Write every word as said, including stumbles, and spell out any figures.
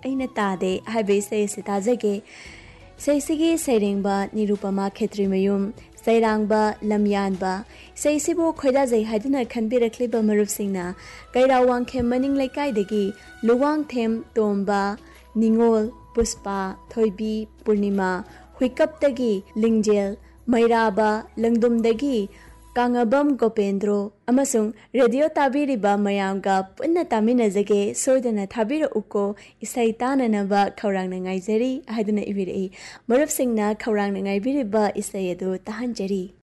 ꯑꯩꯅ ꯇꯥꯗꯦ ꯍꯥꯏꯕ ꯏꯁꯩ ꯑꯁꯤ ꯇꯥꯖꯒꯦ ꯏꯁꯩꯁꯤꯒꯤ ꯁꯩꯔꯦꯡꯕ ꯅꯤꯔꯨꯄꯃꯥ ꯈꯦꯇ꯭ꯔꯤꯃꯌꯨꯝ ꯁꯩꯔꯥꯡꯕ ꯂꯝꯌꯥꯟꯕ ꯏꯁꯩꯁꯤꯕꯨ ꯈꯣꯏꯗꯥꯖꯩ ꯍꯥꯏꯗꯨꯅ ꯈꯟꯕꯤꯔꯛꯂꯤꯕ ꯃꯔꯨꯞꯁꯤꯡꯅ ꯀꯩꯔꯥꯎ ꯋꯥꯡꯈꯦꯝ ꯃꯅꯤꯡ ꯂꯩꯀꯥꯏꯗꯒꯤ ꯂꯨꯋꯥꯡꯊꯦꯝ ꯇꯣꯝꯕ ꯅꯤꯉꯣꯜ ꯄꯨꯁꯄꯥ ꯊꯣꯏꯕꯤ ꯄꯨꯔꯅꯤꯃꯥ ꯍꯨꯏꯀꯞꯇꯒꯤ ꯂꯤꯡꯖꯦꯜ ꯃꯩꯔꯥꯕ ꯂꯪꯗꯨꯝꯗꯒꯤ ꯀꯥꯡꯉꯕꯝ ꯒꯣꯄꯦꯟꯗ꯭ꯔꯣ ꯑꯃꯁꯨꯡ ꯔꯦꯗꯤꯑꯣ ꯇꯥꯕꯤꯔꯤꯕ ꯃꯌꯥꯝꯒ ꯄꯨꯟꯅ ꯇꯥꯃꯤꯟꯅꯖꯒꯦ ꯁꯣꯏꯗꯅ ꯊꯥꯕꯤꯔꯛꯎꯀꯣ ꯏꯁꯩ ꯇꯥꯅꯅꯕ ꯈꯧꯔꯥꯡꯅ ꯉꯥꯏꯖꯔꯤ ꯍꯥꯏꯗꯨꯅ ꯏꯕꯤꯔꯛꯏ ꯃꯔꯨꯞꯁꯤꯡꯅ ꯈꯧꯔꯥꯡꯅ ꯉꯥꯏꯕꯤꯔꯤꯕ ꯏꯁꯩ ꯑꯗꯨ ꯇꯥꯍꯟꯖꯔꯤ